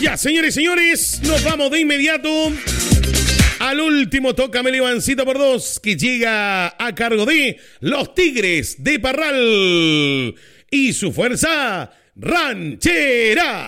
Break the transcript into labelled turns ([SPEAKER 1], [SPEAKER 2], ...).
[SPEAKER 1] Ya, señores y señores, nos vamos de inmediato al último Tócame el Ivancito por 2, que llega a cargo de los Tigres de Parral y su fuerza ranchera.